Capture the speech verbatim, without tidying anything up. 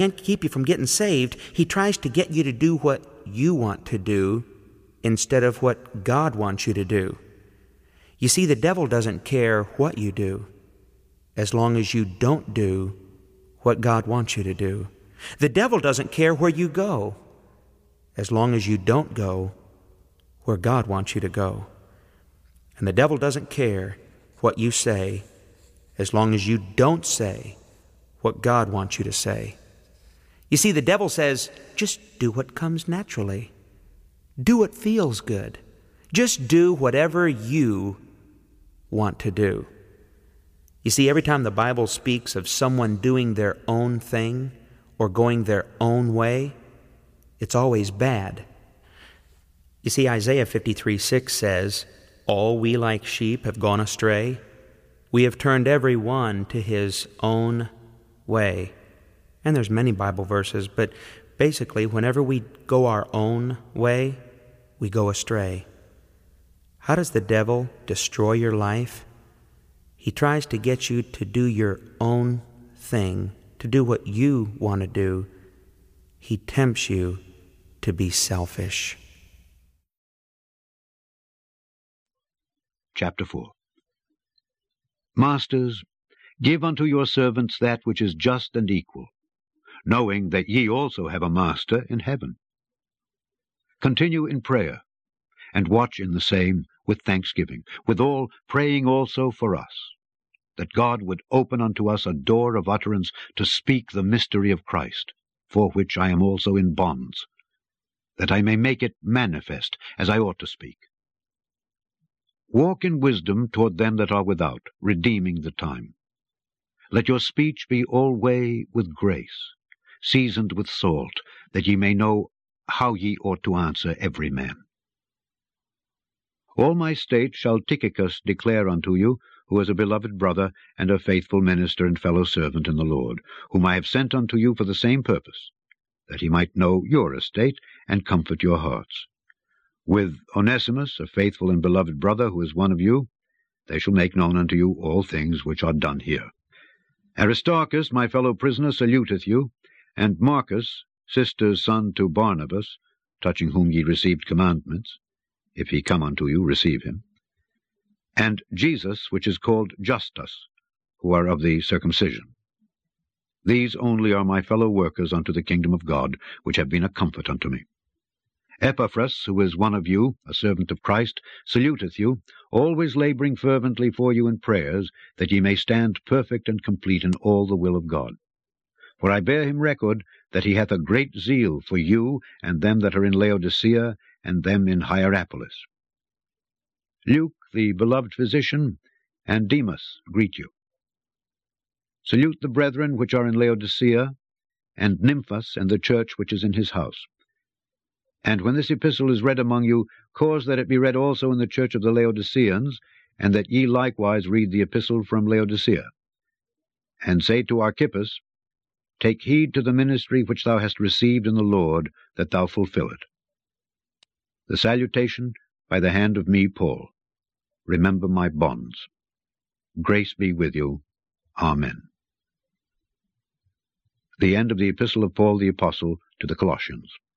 can't keep you from getting saved. He tries to get you to do what you want to do instead of what God wants you to do. You see, the devil doesn't care what you do as long as you don't do what God wants you to do. The devil doesn't care where you go as long as you don't go where God wants you to go. And the devil doesn't care what you say as long as you don't say what God wants you to say. You see, the devil says, just do what comes naturally. Do what feels good. Just do whatever you want to do. You see, every time the Bible speaks of someone doing their own thing or going their own way, it's always bad. You see, Isaiah fifty-three six says, all we like sheep have gone astray. We have turned every one to his own way. And there's many Bible verses, but basically, whenever we go our own way, we go astray. How does the devil destroy your life? He tries to get you to do your own thing, to do what you want to do. He tempts you to be selfish. Chapter four. Masters, give unto your servants that which is just and equal, knowing that ye also have a master in heaven. Continue in prayer, and watch in the same with thanksgiving, withal praying also for us, that God would open unto us a door of utterance to speak the mystery of Christ, for which I am also in bonds, that I may make it manifest as I ought to speak. Walk in wisdom toward them that are without, redeeming the time. Let your speech be alway with grace, seasoned with salt, that ye may know how ye ought to answer every man. All my state shall Tychicus declare unto you, who is a beloved brother, and a faithful minister and fellow servant in the Lord, whom I have sent unto you for the same purpose, that he might know your estate, and comfort your hearts. With Onesimus, a faithful and beloved brother, who is one of you, they shall make known unto you all things which are done here. Aristarchus, my fellow prisoner, saluteth you, and Marcus, sister's son to Barnabas, touching whom ye received commandments. If he come unto you, receive him. And Jesus, which is called Justus, who are of the circumcision. These only are my fellow workers unto the kingdom of God, which have been a comfort unto me. Epaphras, who is one of you, a servant of Christ, saluteth you, always laboring fervently for you in prayers, that ye may stand perfect and complete in all the will of God. For I bear him record that he hath a great zeal for you, and them that are in Laodicea, and them in Hierapolis. Luke, the beloved physician, and Demas greet you. Salute the brethren which are in Laodicea, and Nymphas, and the church which is in his house. And when this epistle is read among you, cause that it be read also in the church of the Laodiceans, and that ye likewise read the epistle from Laodicea. And say to Archippus, take heed to the ministry which thou hast received in the Lord, that thou fulfill it. The salutation by the hand of me, Paul. Remember my bonds. Grace be with you. Amen. The end of the epistle of Paul the Apostle to the Colossians.